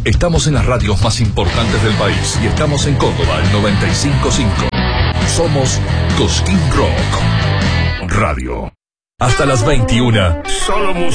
Estamos en las radios más importantes del país y estamos en Córdoba, el 95.5. Somos Cosquín Rock Radio. Hasta las 21. Solo música.